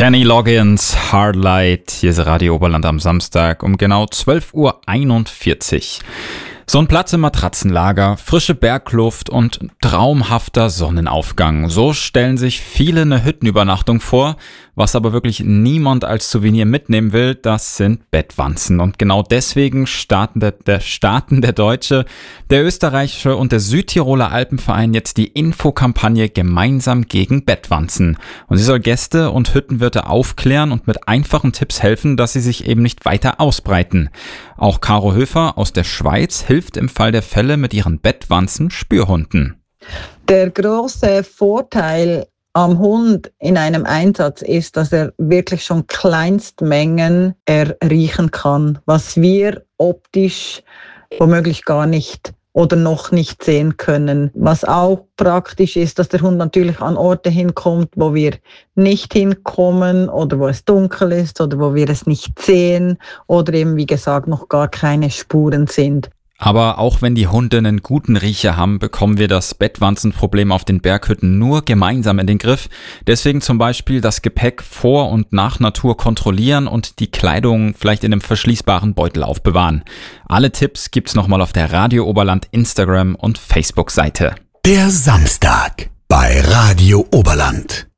Kenny Loggins, Hard Light, hier ist Radio Oberland am Samstag um genau 12:41 Uhr. So ein Platz im Matratzenlager, frische Bergluft und traumhafter Sonnenaufgang. So stellen sich viele eine Hüttenübernachtung vor. Was aber wirklich niemand als Souvenir mitnehmen will, das sind Bettwanzen. Und genau deswegen starten der Deutsche, der österreichische und der Südtiroler Alpenverein jetzt die Infokampagne Gemeinsam gegen Bettwanzen. Und sie soll Gäste und Hüttenwirte aufklären und mit einfachen Tipps helfen, dass sie sich eben nicht weiter ausbreiten. Auch Caro Höfer aus der Schweiz hilft im Fall der Fälle mit ihren Bettwanzen-Spürhunden. Der große Vorteil am Hund in einem Einsatz ist, dass er wirklich schon Kleinstmengen riechen kann, was wir optisch womöglich gar nicht oder noch nicht sehen können. Was auch praktisch ist, dass der Hund natürlich an Orte hinkommt, wo wir nicht hinkommen oder wo es dunkel ist oder wo wir es nicht sehen oder eben, wie gesagt, noch gar keine Spuren sind. Aber auch wenn die Hunde einen guten Riecher haben, bekommen wir das Bettwanzenproblem auf den Berghütten nur gemeinsam in den Griff. Deswegen zum Beispiel das Gepäck vor und nach Natur kontrollieren und die Kleidung vielleicht in einem verschließbaren Beutel aufbewahren. Alle Tipps gibt's nochmal auf der Radio Oberland Instagram- und Facebook-Seite. Der Samstag bei Radio Oberland.